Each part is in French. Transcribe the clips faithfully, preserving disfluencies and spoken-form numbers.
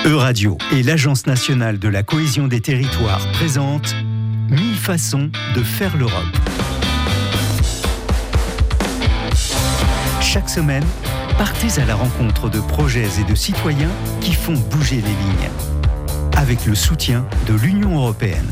Euradio et l'Agence nationale de la cohésion des territoires présentent mille façons de faire l'Europe. Chaque semaine, partez à la rencontre de projets et de citoyens qui font bouger les lignes. Avec le soutien de l'Union européenne.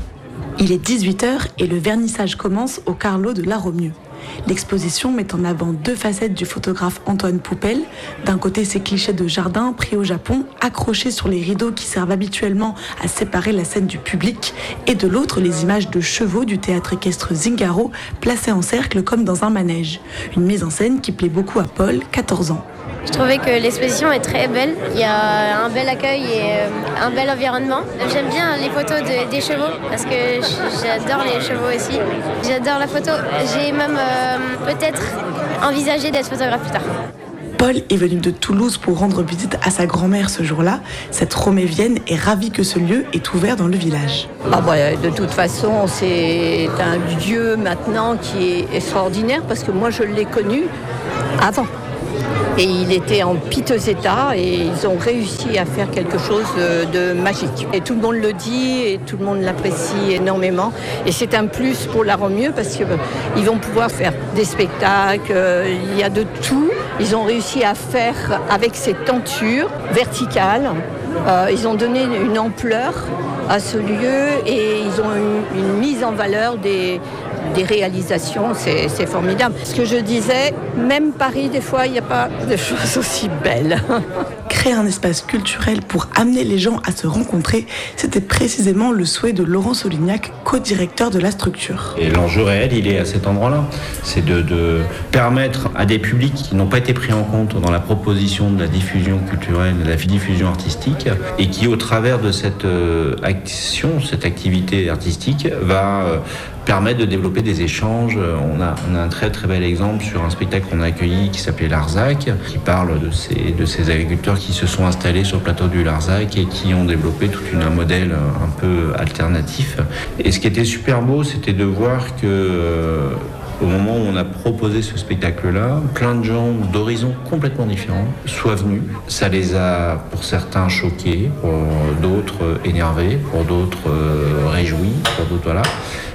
Il est dix-huit heures et le vernissage commence au Carlo de la Romieu. L'exposition met en avant deux facettes du photographe Antoine Poupel. D'un côté, ces clichés de jardin pris au Japon, accrochés sur les rideaux qui servent habituellement à séparer la scène du public, et de l'autre, les images de chevaux du théâtre équestre Zingaro, placés en cercle comme dans un manège. Une mise en scène qui plaît beaucoup à Paul, quatorze ans. Je trouvais que l'exposition est très belle. Il y a un bel accueil et un bel environnement. J'aime bien les photos de, des chevaux parce que j'adore les chevaux aussi. J'adore la photo. J'ai même euh, peut-être envisagé d'être photographe plus tard. Paul est venu de Toulouse pour rendre visite à sa grand-mère ce jour-là. Cette romévienne est ravie que ce lieu est ouvert dans le village. Ah bah, de toute façon, c'est un lieu maintenant qui est extraordinaire parce que moi, je l'ai connu avant. Et il était en piteux état et ils ont réussi à faire quelque chose de magique. Et tout le monde le dit et tout le monde l'apprécie énormément. Et c'est un plus pour la Romieu parce qu'ils vont pouvoir faire des spectacles, il y a de tout. Ils ont réussi à faire avec ces tentures verticales. Euh, ils ont donné une ampleur à ce lieu et ils ont une, une mise en valeur des, des réalisations, c'est, c'est formidable. Ce que je disais, même Paris, des fois, il n'y a pas de choses aussi belles. Créer un espace culturel pour amener les gens à se rencontrer, c'était précisément le souhait de Laurent Solignac, co-directeur de la structure. Et l'enjeu réel, il est à cet endroit-là. C'est de, de permettre à des publics qui n'ont pas été pris en compte dans la proposition de la diffusion culturelle, de la diffusion artistique, et qui, au travers de cette euh, action, cette activité artistique, va euh, permettre de développer des échanges. On a, on a un très très bel exemple sur un spectacle qu'on a accueilli qui s'appelait Larzac, qui parle de ces, de ces agriculteurs qui se sont installés sur le plateau du Larzac et qui ont développé tout une, un modèle un peu alternatif. Et ce qui était super beau, c'était de voir que euh, au moment où on a proposé ce spectacle-là, plein de gens d'horizons complètement différents soient venus. Ça les a, pour certains, choqués, pour d'autres énervés, pour d'autres euh, réjouis, pour d'autres voilà.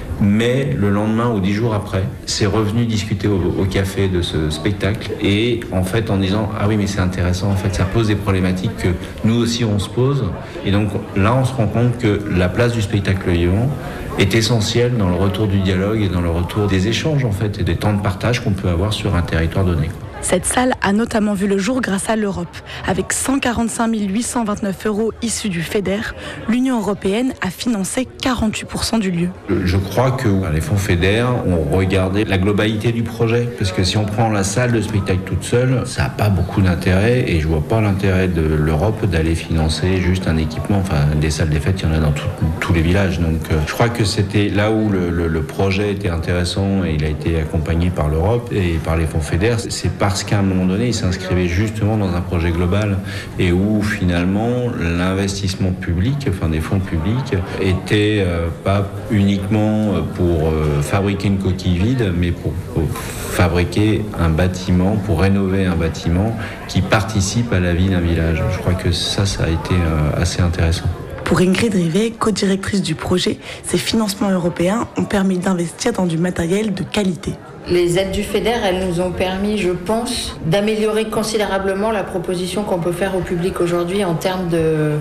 Mais le lendemain ou dix jours après, c'est revenu discuter au, au café de ce spectacle et en fait en disant ah oui mais c'est intéressant, en fait ça pose des problématiques que nous aussi on se pose et donc là on se rend compte que la place du spectacle vivant est essentielle dans le retour du dialogue et dans le retour des échanges en fait et des temps de partage qu'on peut avoir sur un territoire donné. Cette salle a notamment vu le jour grâce à l'Europe. Avec cent quarante-cinq mille huit cent vingt-neuf euros issus du FEDER, l'Union européenne a financé quarante-huit pour cent du lieu. Je crois que les fonds FEDER ont regardé la globalité du projet. Parce que si on prend la salle de spectacle toute seule, ça n'a pas beaucoup d'intérêt. Et je ne vois pas l'intérêt de l'Europe d'aller financer juste un équipement. Enfin, des salles des fêtes, il y en a dans tout, tous les villages. Donc je crois que c'était là où le, le, le projet était intéressant et il a été accompagné par l'Europe et par les fonds FEDER. C'est pas parce qu'à un moment donné, il s'inscrivait justement dans un projet global et où finalement l'investissement public, enfin des fonds publics, était euh, pas uniquement pour euh, fabriquer une coquille vide, mais pour, pour fabriquer un bâtiment, pour rénover un bâtiment qui participe à la vie d'un village. Je crois que ça, ça a été euh, assez intéressant. Pour Ingrid Rivet, co-directrice du projet, ces financements européens ont permis d'investir dans du matériel de qualité. Les aides du FEDER, elles nous ont permis, je pense, d'améliorer considérablement la proposition qu'on peut faire au public aujourd'hui en termes de...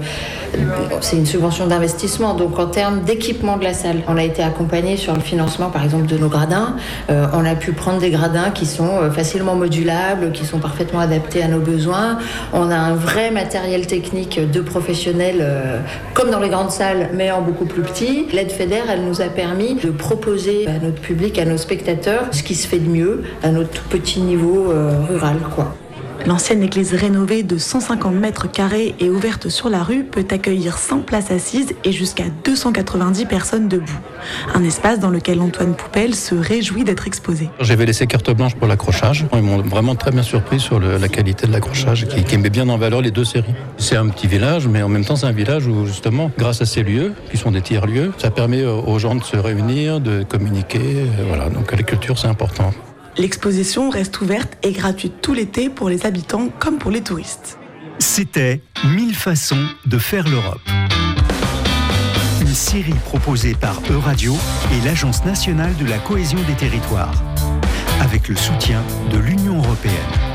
C'est une subvention d'investissement, donc en termes d'équipement de la salle. On a été accompagné sur le financement, par exemple, de nos gradins. Euh, on a pu prendre des gradins qui sont facilement modulables, qui sont parfaitement adaptés à nos besoins. On a un vrai matériel technique de professionnels, euh, comme dans les grandes salles, mais en beaucoup plus petit. L'aide FEDER, elle nous a permis de proposer à notre public, à nos spectateurs, ce qui se fait de mieux à notre tout petit niveau euh, rural, quoi. L'ancienne église rénovée de cent cinquante mètres carrés et ouverte sur la rue peut accueillir cent places assises et jusqu'à deux cent quatre-vingt-dix personnes debout. Un espace dans lequel Antoine Poupel se réjouit d'être exposé. J'avais laissé carte blanche pour l'accrochage. Ils m'ont vraiment très bien surpris sur le, la qualité de l'accrochage qui, qui met bien en valeur les deux séries. C'est un petit village, mais en même temps c'est un village où justement, grâce à ces lieux, qui sont des tiers-lieux, ça permet aux gens de se réunir, de communiquer. Voilà, donc la culture c'est important. L'exposition reste ouverte et gratuite tout l'été pour les habitants comme pour les touristes. C'était mille façons de faire l'Europe. Une série proposée par Euradio et l'Agence nationale de la cohésion des territoires, avec le soutien de l'Union européenne.